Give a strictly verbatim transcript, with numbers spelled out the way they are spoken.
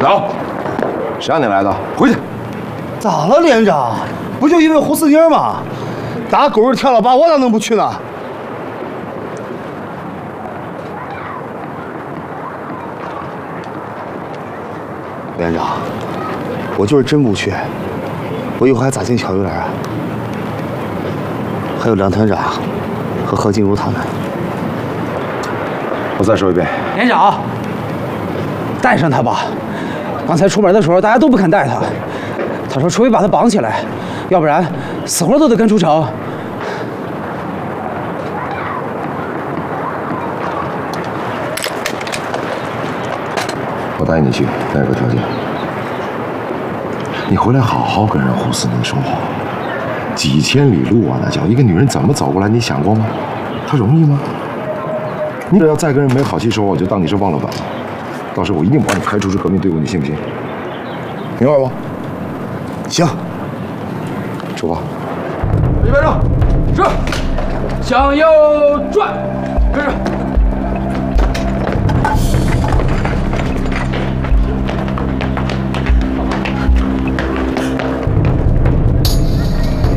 导，谁让你来的？回去。 咋了，连长？不就因为胡四妮吗？打狗日跳了吧，我咋能不去呢？连长，我就是真不去，我以后还咋进小鱼连啊？还有梁团长和何静茹他们。 我再说一遍， 连长，带上他吧。刚才出门的时候，大家都不肯带他。他说，除非把他绑起来，要不然死活都得跟出城。 我答应你去，但有个条件，你回来好好跟人胡思宁说话。几千里路啊，那叫一个女人怎么走过来？你想过吗？她容易吗？你只要再跟人没好气说，我就当你是忘了本了。到时候我一定把你开除出革命队伍，你信不信？明白不？ 行， 出发。 预备着，是，向右转，跟着。